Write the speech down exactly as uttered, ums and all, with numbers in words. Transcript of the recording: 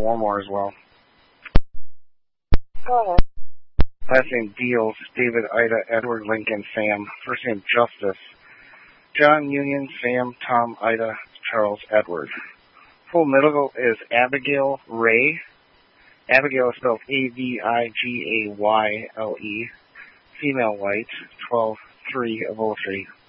one more as well. Go ahead. Last name Deals, David, Ida, Edward, Lincoln, Sam. First name Justice, John, Union, Sam, Tom, Ida, Charles, Edward. Full middle is Abigail Ray. Abigail is spelled A V I G A Y L E. Female, white, twelve three of oh three.